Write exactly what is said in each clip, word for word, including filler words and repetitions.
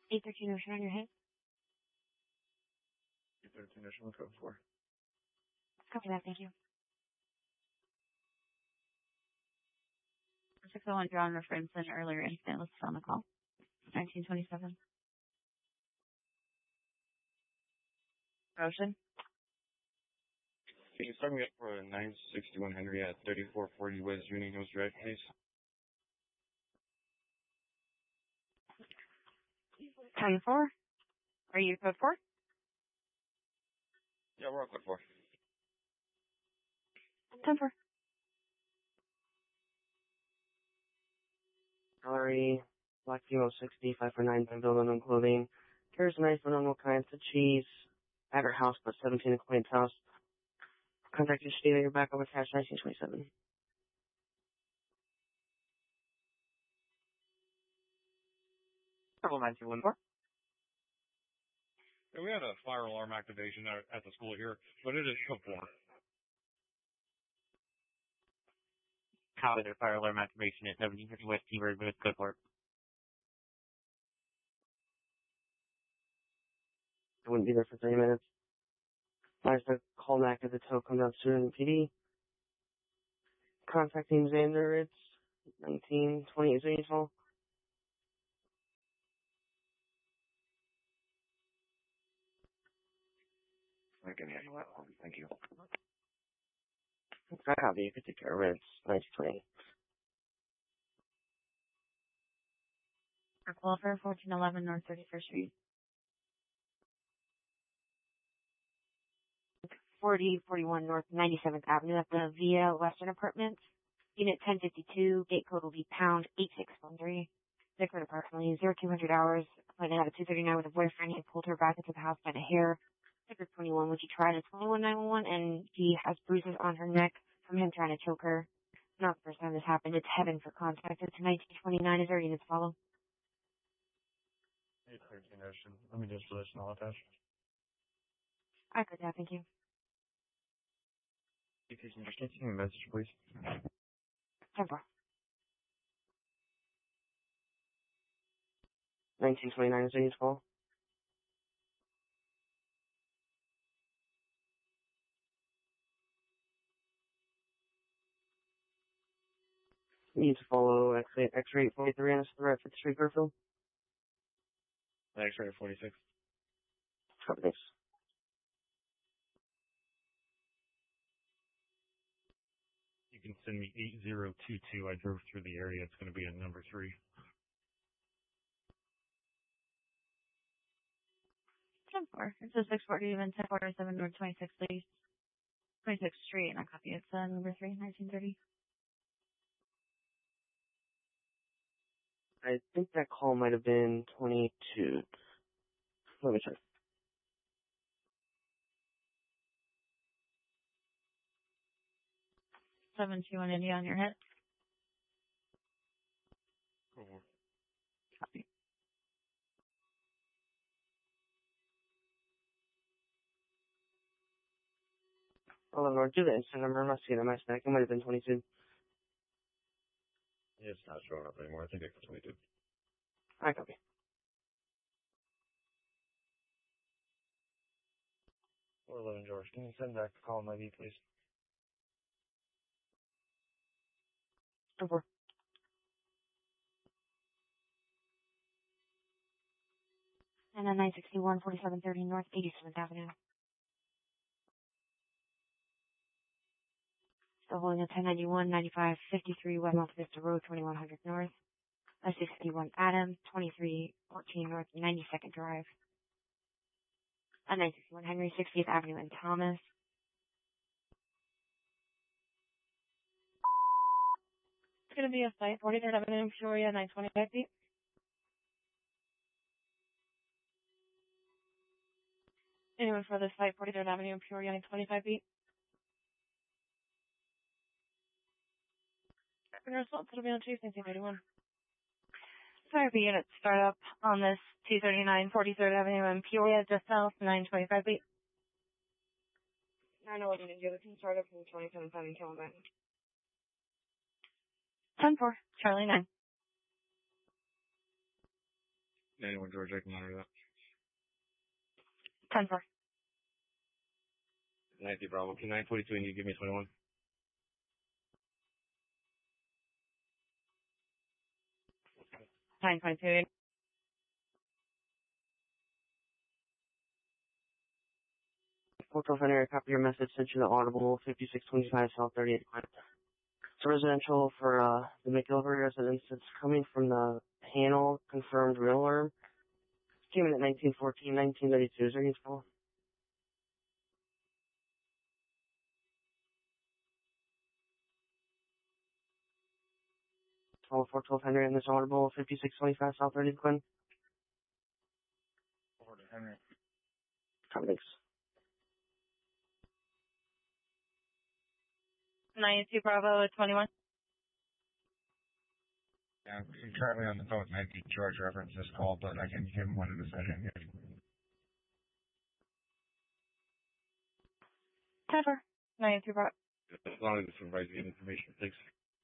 eight thirteen Ocean on your hit. eight thirteen Ocean, code four. Copy that, thank you. six oh one John reference an earlier incident listed on the call. nineteen twenty-seven. Ocean. Can you start me up for a nine sixty-one Henry at thirty-four forty West Union Hills Drive, please? ten four? Are you code four? Yeah, we're on code four. ten four. Gallery, Black Female sixty, five four nine, Benville, unknown clothing. Carries a knife, unknown kinds of cheese. At her house, but seventeen acquaintance house. Contact your state, you're back over cash, nineteen twenty-seven. Double nine two one four. Yeah, we had a fire alarm activation at, at the school here, but it is code four. Copy their fire alarm activation at seventeen fifty West T-Bird with code four. I wouldn't be there for thirty minutes. Nice to call back at the tow, come down soon, P D. Contacting Xander, it's nineteen twenty, is there any call? I can handle that one, thank you. I copy, you can take care of it, it's nineteen twenty. Park Welfare, fourteen eleven North thirty-first Street. forty forty-one North ninety-seventh Avenue at the Via Western Apartments. Unit ten fifty-two, gate code will be pound eight six one three. Vicar approximately zero two hundred hours. Appointment at a two thirty-nine with a boyfriend. He pulled her back into the house by the hair. Vicar twenty-one, would you try to twenty-one nine one one? And she has bruises on her neck from him trying to choke her. Not the first time this happened. It's heaven for contact. It's nineteen twenty-nine. Is there units follow? eight thirteen Ocean. Let me just listen, I'll attach. I could, yeah, thank you. If you can just give me a message, please. ten four. nineteen twenty-nine, is there any call? You need to follow X-ray forty-three on the right for the street, Garfield. X-ray forty-six. Copy, thanks. You can send me eight zero two two. I drove through the area. It's going to be a number three. ten four. It's a six forty even ten forty-seven North twenty-sixth twenty-sixth Street, and I copy it's uh, number three, nineteen thirty. I think that call might have been twenty-two. Let me check. seven two one India on your hit. Code four. Copy. Oh, Lord, do the instant number. I'm not seeing it on my stack. It might have been twenty-two. Yeah, it's not showing up anymore. I think it's twenty-two. I copy. four eleven George. Can you send back the call on my V, please? ten four. And then nine sixty-one forty-seven thirty North eighty-seventh Avenue. Still holding a ten ninety-one ninety-five fifty-three West Monte Vista Road, twenty-one hundred North. A sixty-one Adam, twenty-three fourteen North ninety-second Drive. A nine sixty-one Henry, sixtieth Avenue in Thomas. It's going to be a site, forty-third Avenue in Peoria, nine twenty-five feet. Anyone for this site, forty-third Avenue in Peoria, nine twenty-five feet? In response, it'll be on Tuesday, nineteen eighty-one. Sorry for unit start up on this two thirty-nine forty-third Avenue in Peoria, just south, nine twenty-five feet. I know what you need to do. Can start up from twenty-seven seven Kilburn. ten four, Charlie nine. ninety-one George, I can monitor that. ten four. ninety Bravo. Okay, nine forty-two, and you give me twenty-one. nine twenty-two. four twelve Henry, copy your message sent you the audible fifty-six twenty-five South thirty-eight. It's a residential for uh, the McGilvery residence. It's coming from the panel confirmed real alarm. It came in at nineteen fourteen, nineteen thirty-two. Is there any call? four twelve Henry and this audible fifty-six twenty-five South thirty Quinn. Over to Henry. Copy, thanks. ninety-two Bravo at twenty-one. Yeah, I'm currently on the phone with ninety George, reference this call, but I can give him one in a second. ten four. ninety-two Bravo. As long as the supervisor gives information, thanks.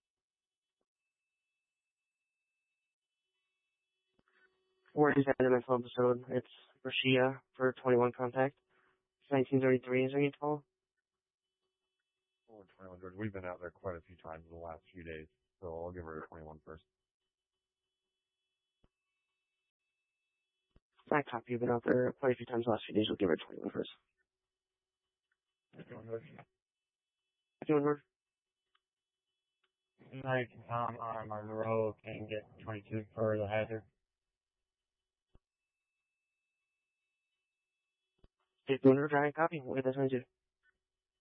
Word is at the mental episode. It's Rashia for twenty-one contact. It's nineteen thirty-three. Is there any call? Oh, twenty-one George. We've been out there quite a few times in the last few days, so I'll give her a twenty-one first. I copy. You've been out there quite a few times the last few days. We'll give her twenty-one first. Doing word? Like, um, on Monroe can get twenty-two for the hazard. Doing word, I copy. We'll get that twenty-two.